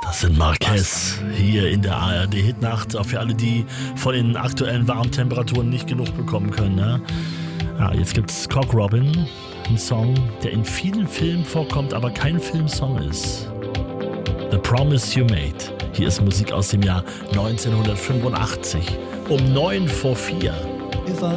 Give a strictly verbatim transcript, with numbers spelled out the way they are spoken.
Das sind Marquez hier in der A R D-Hitnacht. Auch für alle, die von den aktuellen warmen Temperaturen nicht genug bekommen können. Ne? Ja, jetzt gibt's Cock Robin, ein Song, der in vielen Filmen vorkommt, aber kein Filmsong ist. The Promise You Made. Hier ist Musik aus dem Jahr neunzehnhundertfünfundachtzig. Um neun vor vier. If I